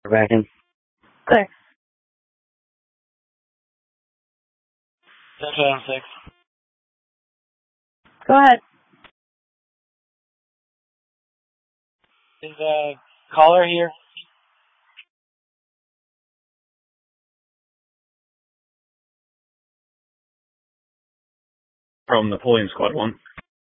Back in. Clear. Central 6. Go ahead. Is the caller here? From Napoleon Squad 1.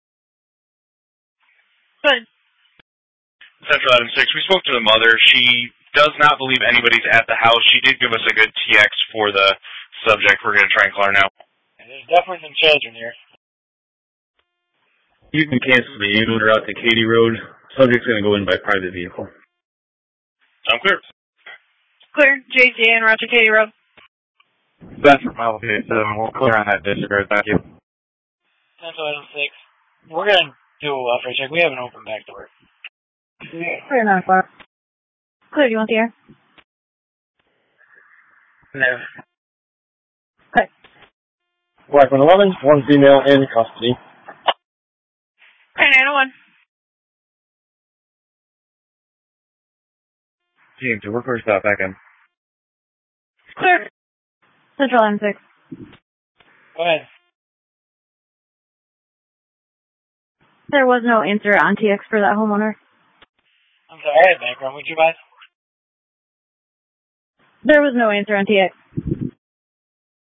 Good. Central Item 6, we spoke to the mother. She does not believe anybody's at the house. She did give us a good TX for the subject. We're going to try and call her now. There's definitely some children here. You can cancel the en route to Katy Road. Subject's going to go in by private vehicle. I'm clear. Clear. JC and Roger Katy Road. That's from Elevate 7. We'll clear on that disregard. Thank you. Central Item 6. We're going to do a welfare check. We have an open back door. Clear 9 o'clock. Clear. Do you want the air? No. Okay. Black 111, one female in custody. Clear 901. Team 2, we're first stop back in. Clear. Central M6. Go ahead. There was no answer on TX for that homeowner. I'm sorry, background. Would you buy? There was no answer on TX.